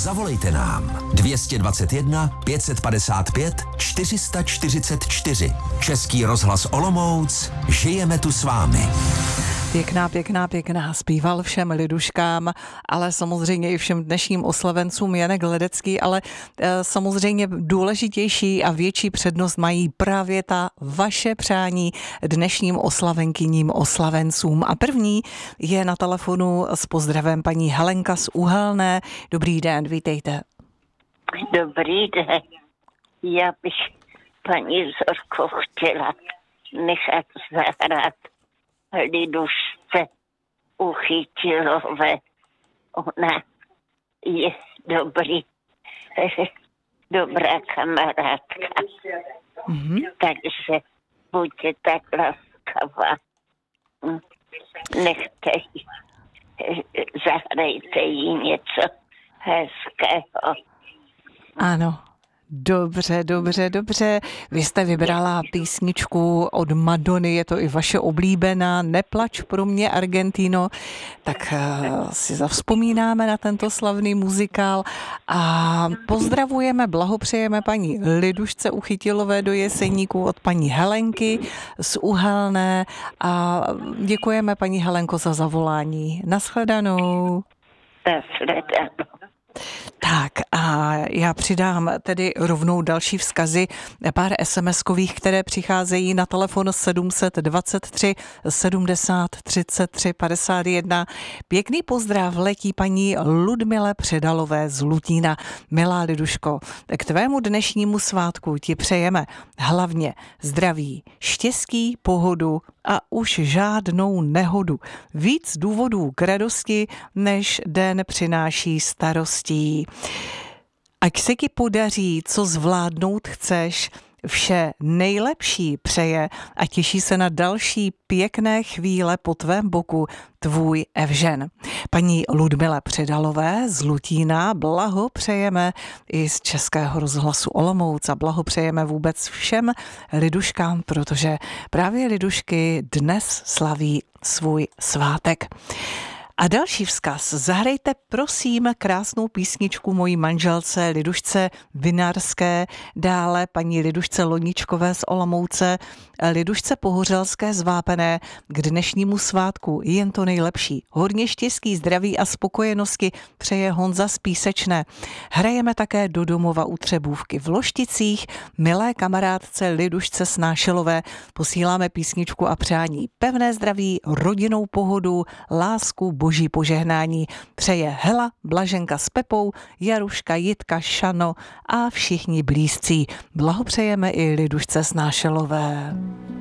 Zavolejte nám 221 555 444. Český rozhlas Olomouc, žijeme tu s vámi. Pěkná, zpíval všem liduškám, ale samozřejmě i všem dnešním oslavencům Janek Ledecký, ale samozřejmě důležitější a větší přednost mají právě ta vaše přání dnešním oslavenkyním oslavencům. A první je na telefonu s pozdravem paní Helenka z Uhelné. Dobrý den, vítejte. Dobrý den. Já bych paní Zorko chtěla nechat zahrát lidušce Uchytilové. Ona je dobrá kamarádka. Takže buďte tak laskavá. Nechte jí, zahrajte jí něco hezkého. Ano. Dobře. Vy jste vybrala písničku od Madony, je to i vaše oblíbená, Neplač pro mě, Argentino, tak si zavzpomínáme na tento slavný muzikál a pozdravujeme, blahopřejeme paní Lidušce Uchytilové do Jeseníků od paní Helenky z Uhelné a děkujeme paní Helenko za zavolání. Nashledanou. Nashledanou. Tak a já přidám tedy rovnou další vzkazy, pár SMS-kových, které přicházejí na telefon 723 70 33 51. Pěkný pozdrav letí paní Ludmile Předalové z Lutína. Milá Liduško, k tvému dnešnímu svátku ti přejeme hlavně zdraví, štěstí, pohodu a už žádnou nehodu. Víc důvodů k radosti, než den přináší starostí. Ať se ti podaří, co zvládnout chceš, vše nejlepší přeje a těší se na další pěkné chvíle po tvém boku tvůj Evžen. Paní Ludmile Předalové z Lutína blahopřejeme i z Českého rozhlasu Olomouc a blahopřejeme vůbec všem liduškám, protože právě lidušky dnes slaví svůj svátek. A další vzkaz. Zahrajte prosím krásnou písničku mojí manželce Lidušce Vinarské, dále paní Lidušce Loničkové z Olomouce, Lidušce Pohořelské z Vápené k dnešnímu svátku. Jen to nejlepší. Hodně štěstí, zdraví a spokojenosti přeje Honza z Písečné. Hrajeme také do domova u Třebůvky v Lošticích. Milé kamarádce Lidušce Snášelové posíláme písničku a přání pevné zdraví, rodinnou pohodu, lásku, boží požehnání přeje Hela, Blaženka s Pepou, Jaruška, Jitka, Šano a všichni blízcí. Blahopřejeme i Lidušce Snášelové.